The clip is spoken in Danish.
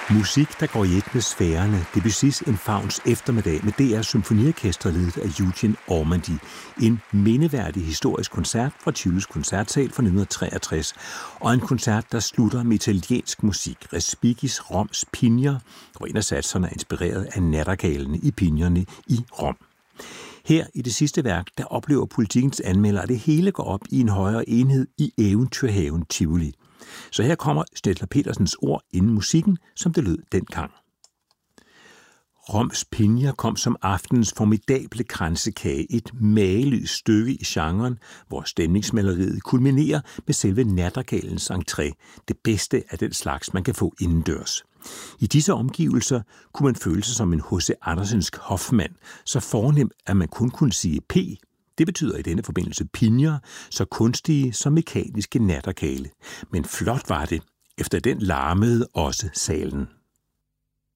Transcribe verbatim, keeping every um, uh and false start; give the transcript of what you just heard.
Musik, der går i et med sfærerne. Debussys En Fauns eftermiddag med D R's symfoniorkester ledet af Eugene Ormandy. En mindeværdig historisk koncert fra Tivolis koncertsal fra nitten treogtres. Og en koncert, der slutter med italiensk musik. Respigis Roms Pigner, hvor en af satserne er inspireret af nattergalene i Pignerne i Rom. Her i det sidste værk, der oplever Politikens anmelder, at det hele går op i en højere enhed i eventyrhaven Tivoli. Så her kommer Stettler Petersens ord inden musikken, som det lød dengang. Roms Pigner kom som aftenens formidable kransekage, et mageløst stykke i genren, hvor stemningsmaleriet kulminerer med selve nattergalens entré, det bedste af den slags, man kan få indendørs. I disse omgivelser kunne man føle sig som en H C Andersensk hofmand, så fornem, at man kun kunne sige P. Det betyder i denne forbindelse pinjer, så kunstige som mekaniske nattergale. Men flot var det. Efter den larmede også salen.